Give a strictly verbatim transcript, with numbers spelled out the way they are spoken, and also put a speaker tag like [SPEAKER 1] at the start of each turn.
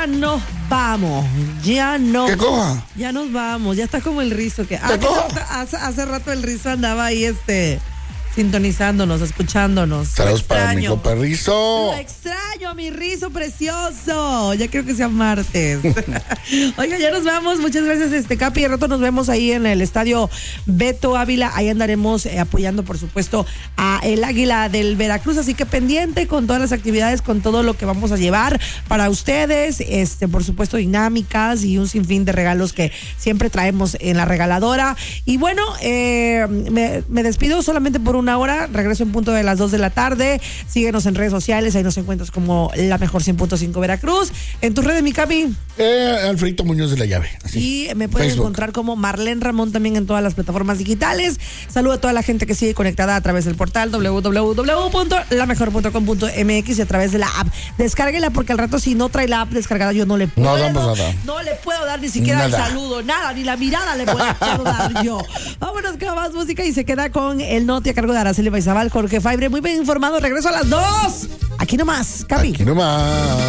[SPEAKER 1] nos vamos. Ya no.
[SPEAKER 2] ¿Qué coja?
[SPEAKER 1] Ya nos vamos. Ya está como el rizo que. Ah,
[SPEAKER 2] ¿Qué coja?
[SPEAKER 1] que hace, hace rato el rizo andaba ahí, este. sintonizándonos, escuchándonos.
[SPEAKER 2] Saludos para mi copa Rizo.
[SPEAKER 1] Lo extraño, mi rizo precioso. Ya creo que sea martes. Oiga, ya nos vamos. Muchas gracias, este Capi. De rato nos vemos ahí en el estadio Beto Ávila. Ahí andaremos eh, apoyando, por supuesto, a el Águila del Veracruz. Así que pendiente con todas las actividades, con todo lo que vamos a llevar para ustedes. Este, por supuesto, dinámicas y un sinfín de regalos que siempre traemos en la regaladora. Y bueno, eh, me, me despido solamente por una hora, regreso en punto de las dos de la tarde. Síguenos en redes sociales, ahí nos encuentras como La Mejor cien punto cinco Veracruz. En tus redes, mi Capi.
[SPEAKER 2] Eh, Alfredito Muñoz de la Llave. Así.
[SPEAKER 1] Y me puedes
[SPEAKER 2] Facebook.
[SPEAKER 1] encontrar como Marlene Ramón también en todas las plataformas digitales. Saludo a toda la gente que sigue conectada a través del portal doble u doble u doble u punto la mejor punto com punto m x y a través de la app. Descárguela porque al rato si no trae la app descargada yo no le puedo.
[SPEAKER 2] No damos nada.
[SPEAKER 1] No le puedo dar ni siquiera
[SPEAKER 2] Nada.
[SPEAKER 1] el saludo, nada, ni la mirada le puedo dar yo. Vámonos con más música y se queda con el Noti a cargo de Araceli Baizabal, Jorge Faibre. Muy bien informado, regreso a las dos. Aquí nomás, Capi.
[SPEAKER 2] Aquí nomás.